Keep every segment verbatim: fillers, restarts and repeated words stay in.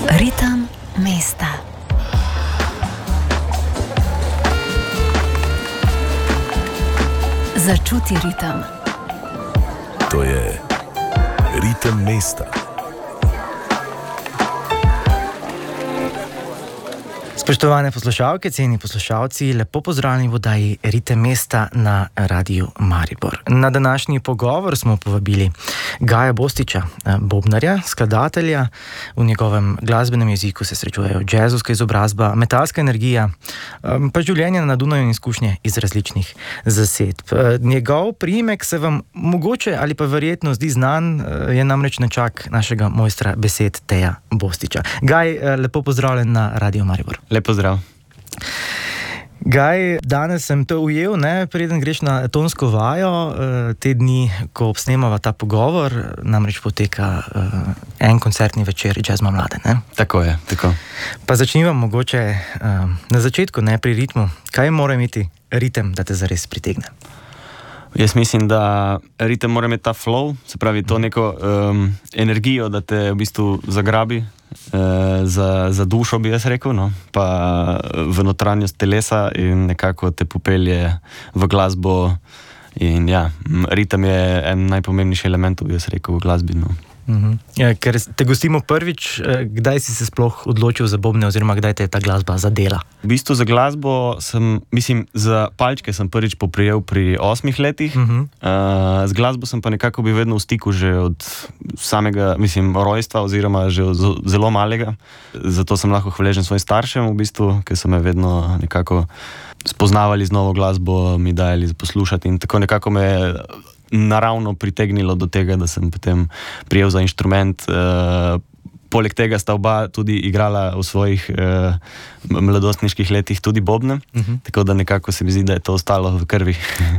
Ritem mesta. Začuti ritem. To je ritem mesta. Spoštovane poslušalke, cenjeni poslušalci, lepo pozdravljeni v oddaji Ritem mesta na Radiu Maribor. Na današnji pogovor smo povabili Gaja Bostića, bobnarja, skladatelja. V njegovem glasbenem jeziku se srečujejo džezovska izobrazba, metalska energija, pa življenje na Dunaju in izkušnje iz različnih zasedb. Njegov priimek se vam mogoče ali pa verjetno zdi znan, je namreč nečak našega mojstra besed Teja Bostića. Gaj, lepo pozdravljen na Radiu Maribor. Lep pozdrav. Gaj, danes sem te ujel, ne, preden greš na tonsko vajo, te dni, ko obsnemava ta pogovor, namreč poteka uh, en koncertni večer Jazz ima mlade, ne? Tako je, tako. Pa začniva mogoče uh, na začetku, ne, pri ritmu. Kaj mora imeti ritem, da te zares pritegne? Jaz mislim, da ritem mora imeti ta flow, se pravi to neko um, energijo, da te v bistvu zagrabi, Za, za dušo bi jaz rekel, no? Pa v notranjost telesa in nekako te popelje v glasbo. In ja, ritem je en najpomembnejši element, bi jaz rekel, v glasbi. No? Uh-huh. Ja, ker te gostimo prvič, kdaj si se sploh odločil za bobne oziroma kdaj te je ta glasba zadela? V bistvu za glasbo sem, mislim, za palčke sem prvič poprijel pri osmih letih. Uh-huh. uh, z glasbo sem pa nekako bil vedno v stiku že od samega, mislim, rojstva oziroma že od zelo malega. Zato sem lahko hvaležen svojim staršem v bistvu, ker so me vedno nekako spoznavali z novo glasbo, mi dajali poslušati in tako nekako me naravno pritegnilo do tega, da sem potem prijel za inštrument. Uh, poleg tega sta oba tudi igrala v svojih uh, mladostniških letih tudi bobne, uh-huh. Tako da nekako se mi zdi, da je to ostalo v krvi.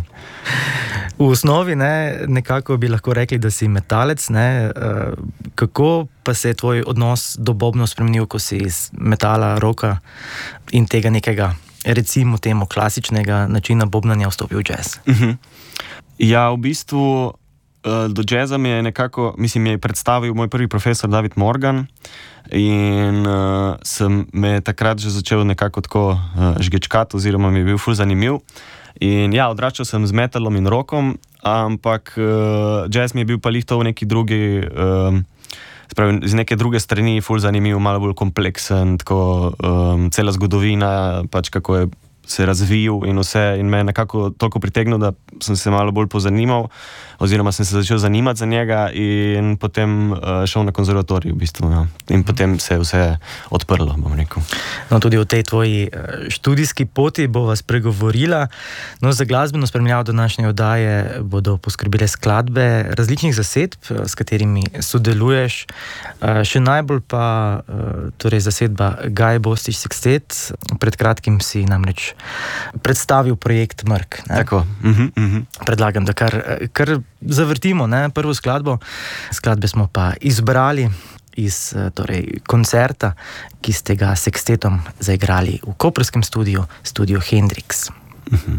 V osnovi ne, nekako bi lahko rekli, da si metalec, ne? Uh, kako pa se je tvoj odnos do bobnov spremenil, ko si iz metala, roka in tega nekega, recimo temu klasičnega načina bobnanja vstopil v jazz? Uh-huh. Ja, v bistvu do jazza mi je nekako, mislim, mi je predstavil moj prvi profesor David Morgan in uh, sem me takrat že začel nekako tako uh, žgečkati oziroma mi je bil ful zanimiv. In ja, odraščal sem z metalom in rockom, ampak uh, jazz mi je bil pa lih to v neki drugi, um, spravi, z neke druge strani ful zanimiv, malo bolj kompleksen, tako um, cela zgodovina, pač kako je se razvijal in vse, in me je nekako toliko pritegnil, da sem se malo bolj pozanimal, oziroma sem se začel zanimati za njega in potem uh, šel na konzervatorij v bistvu, ja. In potem se je vse odprlo, bom rekel. No, tudi o tej tvoji študijski poti bova spregovorila. No, za glasbeno spremljavo današnje oddaje bodo poskrbile skladbe različnih zasedb, s katerimi sodeluješ. Še najbolj pa torej zasedba Gaja Bostić Sextet. Pred kratkim si namreč predstavil projekt Mrk. Ne? Tako. Uh-huh, uh-huh. Predlagam, da kar, kar zavrtimo, ne? Prvo skladbo. Skladbe smo pa izbrali iz torej, koncerta, ki ste ga s Sextetom zaigrali v koprskem studiu, studiu Hendrix. Uh-huh.